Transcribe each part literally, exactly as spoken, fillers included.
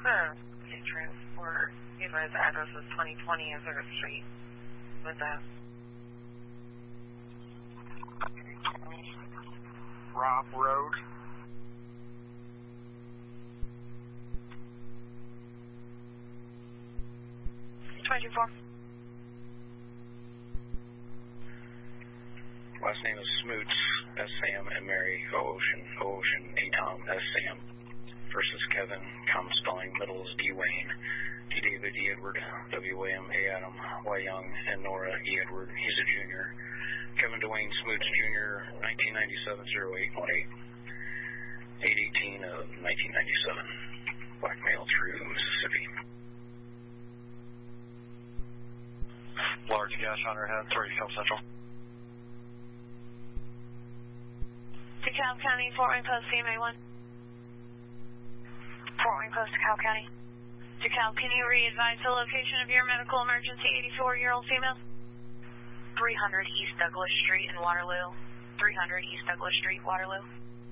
Huh. Okay, transport. The advised address is twenty twenty Azure Street. With that. Rob Road. twenty four. Last name is Smoots, S. Sam and Mary, O. Ocean, O. Ocean, A. Tom, S. Sam. First is Kevin, common spelling, middle is D. Wayne, D. David, E. Edward, W. William, A. Adam, Y. Young, and Nora, E. Edward. He's a junior. Kevin Dwayne Smoots, Junior, nineteen ninety-seven, oh eight one eight. eight eighteen of nineteen ninety-seven. Blackmail through Mississippi. Large gash on her head, three South Central. DeKalb County, Fort Wayne Post, C M A one. Fort Wayne Post, DeKalb County. DeKalb, can you re-advise the location of your medical emergency eighty-four-year-old female? three hundred East Douglas Street in Waterloo. three hundred East Douglas Street, Waterloo.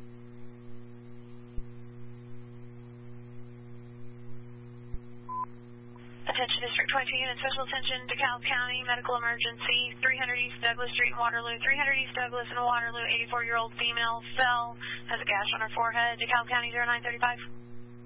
Attention District twenty-two unit, special attention, DeKalb County, medical emergency, three hundred East Douglas Street in Waterloo, three hundred East Douglas in Waterloo, eighty-four-year-old female, fell, has a gash on her forehead, DeKalb County zero nine three five.